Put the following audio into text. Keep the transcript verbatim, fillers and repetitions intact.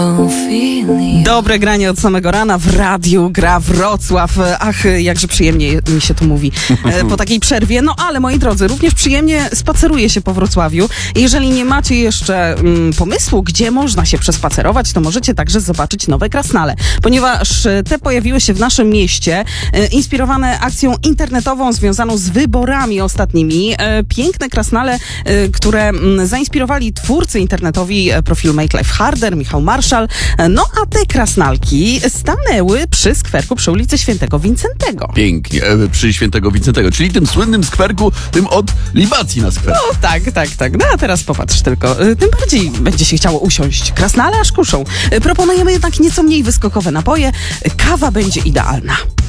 Dobre granie od samego rana w radiu, gra Wrocław. Ach, jakże przyjemnie mi się tu mówi po takiej przerwie. No ale moi drodzy, również przyjemnie spaceruje się po Wrocławiu. Jeżeli nie macie jeszcze mm, pomysłu, gdzie można się przespacerować, to możecie także zobaczyć nowe krasnale, ponieważ te pojawiły się w naszym mieście, e, inspirowane akcją internetową związaną z wyborami ostatnimi. E, piękne krasnale, e, które m, zainspirowali twórcy internetowi e, profilu Make Life Harder, Michał Marszal. E, no a te krasnalki stanęły przy skwerku przy ulicy Świętego Wincentego. Pięknie, e, przy Świętego Wincentego, czyli tym słynnym skwerku, tym od libacji na skwerku. No tak, tak, tak. No a teraz popatrz tylko. E, tym bardziej będzie się chciało usiąść. Krasnale aż kuszą. E, proponujemy jednak nieco mniej wyskokowe napoje. E, kawa będzie idealna.